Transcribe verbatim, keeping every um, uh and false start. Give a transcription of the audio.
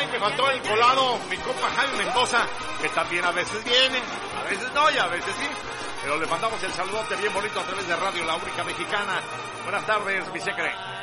Ay, me faltó el colado, mi compa Jaime Mendoza, que también a veces viene, a veces no y a veces sí. Pero le mandamos el saludote bien bonito a través de Radio La Única Mexicana. Buenas tardes, mi secre.